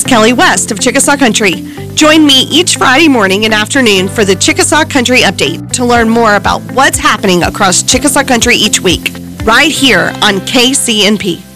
is Kelly West of Chickasaw Country. Join me each Friday morning and afternoon for the Chickasaw Country Update to learn more about what's happening across Chickasaw Country each week, right here on KCNP.